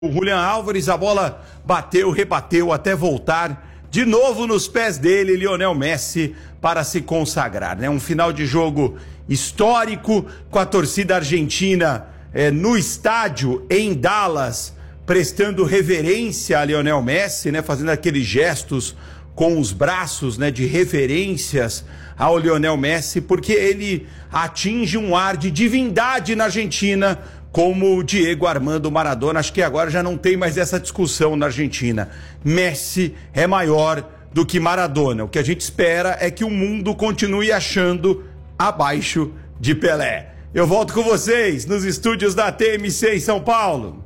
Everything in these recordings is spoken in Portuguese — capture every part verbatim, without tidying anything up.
O Julián Álvares, a bola bateu, rebateu até voltar de novo nos pés dele, Lionel Messi, para se consagrar, né? Um final de jogo histórico com a torcida argentina eh, no estádio em Dallas, prestando reverência a Lionel Messi, né? Fazendo aqueles gestos com os braços, né? De reverências ao Lionel Messi, porque ele atinge um ar de divindade na Argentina, como o Diego Armando Maradona. Acho que agora já não tem mais essa discussão na Argentina. Messi é maior do que Maradona. O que a gente espera é que o mundo continue achando abaixo de Pelé. Eu volto com vocês nos estúdios da T M C em São Paulo.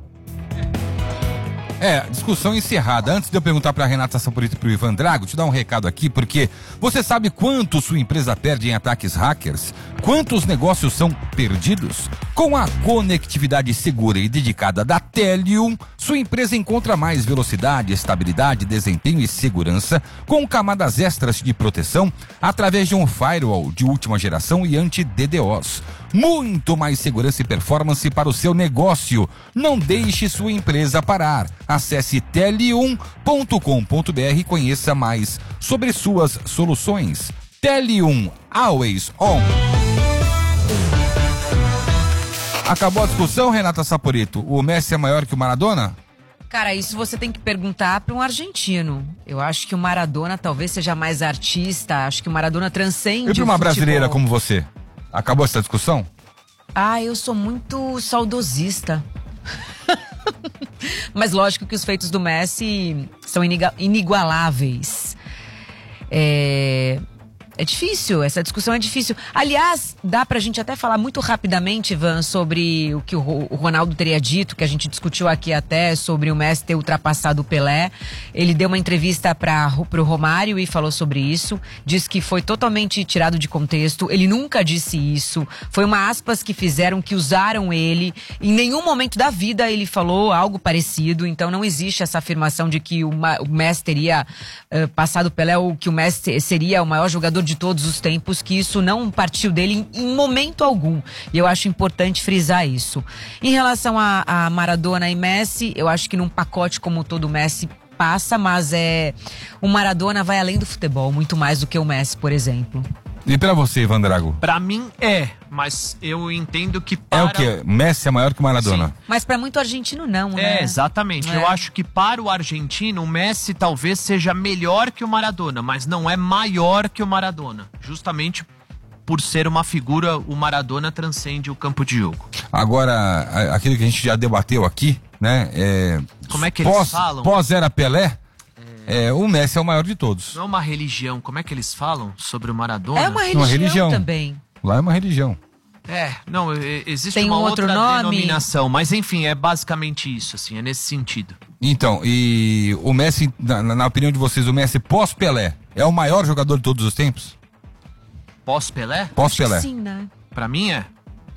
É, discussão encerrada. Antes de eu perguntar para a Renata Saporito e para o Ivan Drago, te dar um recado aqui, porque você sabe quanto sua empresa perde em ataques hackers? Quantos negócios são perdidos? Com a conectividade segura e dedicada da Telium, sua empresa encontra mais velocidade, estabilidade, desempenho e segurança, com camadas extras de proteção, através de um firewall de última geração e anti-D DoS. Muito mais segurança e performance para o seu negócio. Não deixe sua empresa parar. Acesse telium ponto com ponto br e conheça mais sobre suas soluções. Telium, always on. Acabou a discussão, Renata Saporito? O Messi é maior que o Maradona? Cara, isso você tem que perguntar para um argentino. Eu acho que o Maradona talvez seja mais artista. Acho que o Maradona transcende o E para uma futebol. brasileira como você? Acabou essa discussão? Ah, eu sou muito saudosista. Mas lógico que os feitos do Messi são iniga- inigualáveis. É... É difícil, essa discussão é difícil. Aliás, dá pra gente até falar muito rapidamente, Ivan, sobre o que o Ronaldo teria dito, que a gente discutiu aqui até, sobre o Messi ter ultrapassado o Pelé. Ele deu uma entrevista para pro Romário e falou sobre isso. Disse que foi totalmente tirado de contexto. Ele nunca disse isso. Foi uma aspas que fizeram, que usaram ele. Em nenhum momento da vida ele falou algo parecido. Então não existe essa afirmação de que o, o Messi teria uh, passado o Pelé ou que o Messi seria o maior jogador de todos os tempos, que isso não partiu dele em, em momento algum. E eu acho importante frisar isso. Em relação a, a Maradona e Messi, eu acho que num pacote como todo o Messi passa, mas é o Maradona vai além do futebol, muito mais do que o Messi, por exemplo. E pra você, Ivan Drago? Pra mim é, mas eu entendo que para... É o quê? Messi é maior que o Maradona? Sim. Mas pra muito argentino não, né? É, exatamente. É. Eu acho que para o argentino, o Messi talvez seja melhor que o Maradona, mas não é maior que o Maradona. Justamente por ser uma figura, o Maradona transcende o campo de jogo. Agora, aquilo que a gente já debateu aqui, né? É, Como é que eles pós, falam? Pós-era Pelé, é, o Messi é o maior de todos. Não é uma religião. Como é que eles falam sobre o Maradona? É uma religião, Uma religião. também. Lá é uma religião. É, não, e- existe Tem uma um outro outra nome? denominação, mas enfim, é basicamente isso, assim, é nesse sentido. Então, e o Messi, na, na opinião de vocês, o Messi pós-Pelé é o maior jogador de todos os tempos? Pós-Pelé? Pós-Pelé. Sim, né? Pra mim é.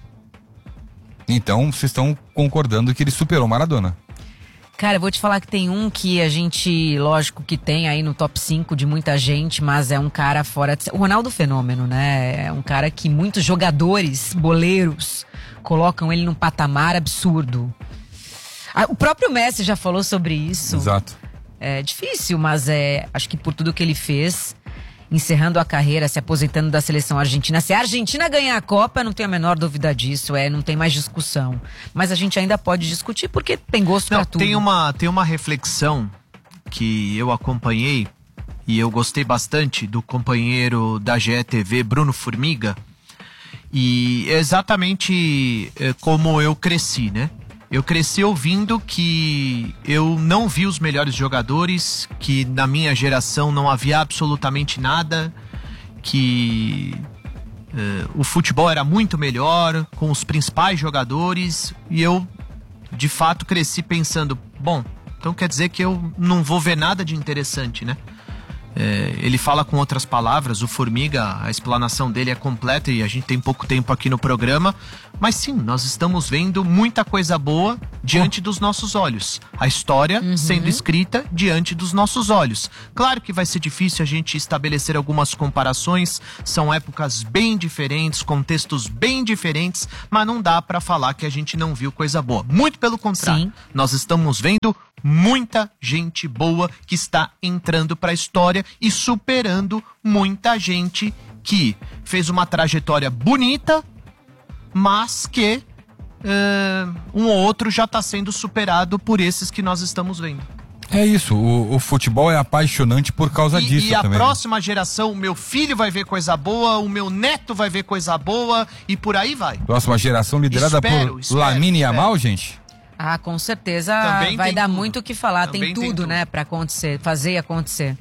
Então, vocês estão concordando que ele superou o Maradona. Cara, eu vou te falar que tem um que a gente, lógico que tem aí no top cinco de muita gente, mas é um cara fora de... O Ronaldo Fenômeno, né? É um cara que muitos jogadores, boleiros, colocam ele num patamar absurdo. Ah, o próprio Messi já falou sobre isso. Exato. É difícil, mas é, acho que por tudo que ele fez, encerrando a carreira, se aposentando da seleção argentina. Se a Argentina ganhar a Copa, não tenho a menor dúvida disso, é, não tem mais discussão. Mas a gente ainda pode discutir porque tem gosto Não, pra tudo. tem uma, tem uma reflexão que eu acompanhei e eu gostei bastante do companheiro da G E T V, Bruno Formiga. E é exatamente é, como eu cresci, né? Eu cresci ouvindo que eu não vi os melhores jogadores, que na minha geração não havia absolutamente nada, que uh, o futebol era muito melhor, com os principais jogadores, e eu, de fato, cresci pensando, bom, então quer dizer que eu não vou ver nada de interessante, né? É, ele fala com outras palavras, o Formiga, a explanação dele é completa e a gente tem pouco tempo aqui no programa, Mas sim, nós estamos vendo muita coisa boa diante dos nossos olhos. A história Uhum. sendo escrita diante dos nossos olhos. Claro que vai ser difícil a gente estabelecer algumas comparações. São épocas bem diferentes, contextos bem diferentes, mas não dá pra falar que a gente não viu coisa boa. Muito pelo contrário. Sim. Nós estamos vendo muita gente boa que está entrando pra história e superando muita gente que fez uma trajetória bonita, mas que uh, um ou outro já está sendo superado por esses que nós estamos vendo. É isso, o, o futebol é apaixonante por causa E, disso e a também. próxima geração, o meu filho vai ver coisa boa, o meu neto vai ver coisa boa e por aí vai. Próxima geração liderada Espero, por espero, Lamine espero. Yamal, gente. Ah, com certeza Também vai tem dar tudo. muito o que falar. Também Tem tem tudo, tudo. né, pra acontecer, fazer acontecer.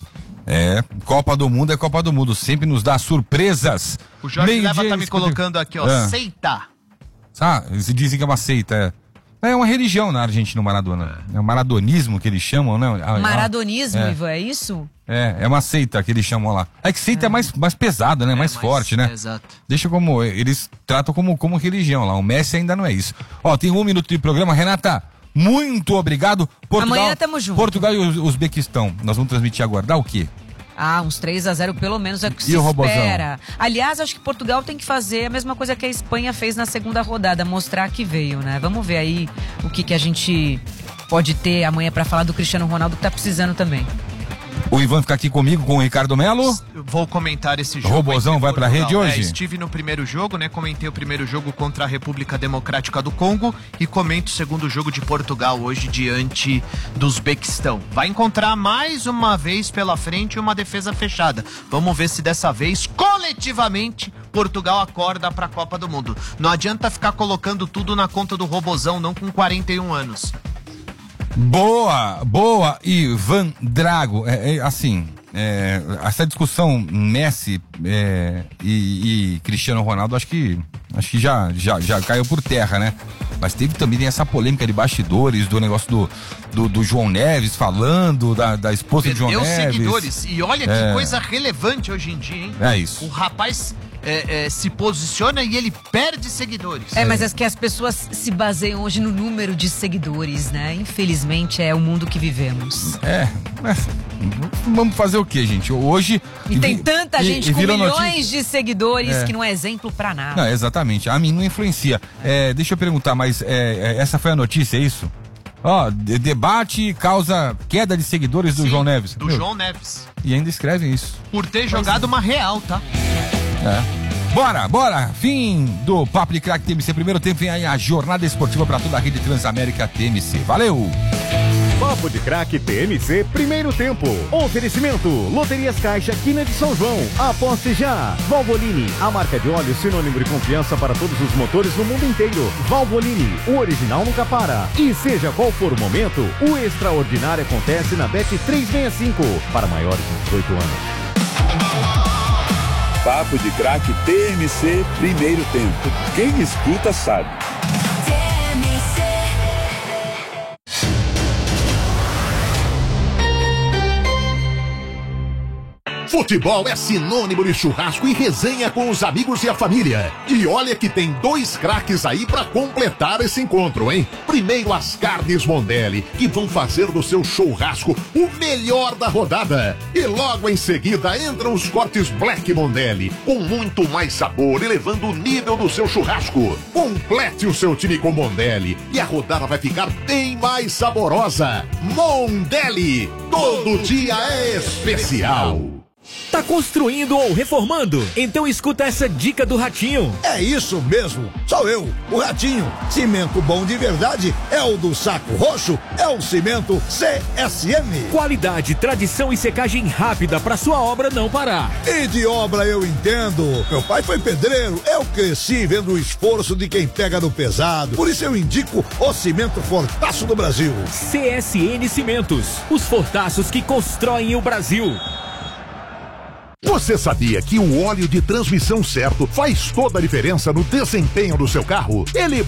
É, Copa do Mundo é Copa do Mundo, sempre nos dá surpresas. O Jorge Meio Leva dia tá me escuta- colocando aqui, ó, Ah. seita. Ah, eles dizem que é uma seita. É, é uma religião na Argentina, o Maradona. É o maradonismo que eles chamam, né? Ah, Maradonismo, é. Ivan, é isso? É, é uma seita que eles chamam lá. É que seita é, mais, mais pesada, né? mais É, forte, né? Exato. Deixa como. Eles tratam como, como religião lá. O Messi ainda não é isso. Ó, tem um minuto de programa. Renata, muito obrigado. Portugal, Amanhã tamo junto. Portugal e Uz- Uzbequistão. Nós vamos transmitir agora. Dá o quê? Ah, uns três a zero pelo menos é o que E se o Robozão? espera. Aliás, acho que Portugal tem que fazer a mesma coisa que a Espanha fez na segunda rodada, mostrar que veio, né? Vamos ver aí o que, que a gente pode ter amanhã pra falar do Cristiano Ronaldo, que tá precisando também. O Ivan fica aqui comigo com o Ricardo Melo. Vou comentar esse jogo. Robozão entre vai pra Portugal. rede hoje? É, estive no primeiro jogo, né? Comentei o primeiro jogo contra a República Democrática do Congo e comento o segundo jogo de Portugal hoje diante do Uzbequistão. Vai encontrar mais uma vez pela frente uma defesa fechada. Vamos ver se dessa vez, coletivamente, Portugal acorda pra Copa do Mundo. Não adianta ficar colocando tudo na conta do Robozão, não com quarenta e um anos. Boa, boa, Ivan Drago. É, é, assim, é, essa discussão Messi é, e, e Cristiano Ronaldo, acho que, acho que já, já, já caiu por terra, né? Mas teve também essa polêmica de bastidores do negócio do, do, do João Neves falando, da, da esposa de João Perdeu Neves. seguidores. E olha que É. coisa relevante hoje em dia, hein? É isso. O rapaz é, é, se posiciona e ele perde seguidores. É, mas é que as pessoas se baseiam hoje no número de seguidores, né? Infelizmente é o mundo que vivemos. É, é, vamos fazer o quê, gente? Hoje... E tem vi- tanta e- gente e com virou milhões notícia- de seguidores É. que não é exemplo pra nada. Não, exatamente. A mim não influencia. É, deixa eu perguntar, mas é, é, essa foi a notícia, é isso? Ó, de- debate causa queda de seguidores do Sim, João Neves. Do Meu, João Neves. E ainda escrevem isso. Por ter jogado uma real, tá? É. Bora, bora! Fim do Papo de Craque T M C. Primeiro tempo vem aí a jornada esportiva para toda a rede Transamérica T M C. Valeu! Papo de Craque T M C, primeiro tempo. Oferecimento, Loterias Caixa, Quina de São João. Aposte já. Valvoline, a marca de óleo sinônimo de confiança para todos os motores no mundo inteiro. Valvoline, o original nunca para. E seja qual for o momento, o extraordinário acontece na Bet trezentos e sessenta e cinco, para maiores de dezoito anos. Papo de Craque T M C, primeiro tempo. Quem escuta sabe. Futebol é sinônimo de churrasco e resenha com os amigos e a família. E olha que tem dois craques aí pra completar esse encontro, hein? Primeiro as carnes Mondelli, que vão fazer do seu churrasco o melhor da rodada. E logo em seguida entram os cortes Black Mondelli, com muito mais sabor, elevando o nível do seu churrasco. Complete o seu time com Mondelli e a rodada vai ficar bem mais saborosa. Mondelli, todo dia é especial. Tá construindo ou reformando? Então escuta essa dica do Ratinho. É isso mesmo, sou eu, o Ratinho. Cimento bom de verdade é o do Saco Roxo, é o Cimento C S M. Qualidade, tradição e secagem rápida para sua obra não parar. E de obra eu entendo. Meu pai foi pedreiro, eu cresci vendo o esforço de quem pega no pesado. Por isso eu indico o Cimento Fortaço do Brasil. C S N Cimentos, os fortaços que constroem o Brasil. Você sabia que o óleo de transmissão certo faz toda a diferença no desempenho do seu carro? Ele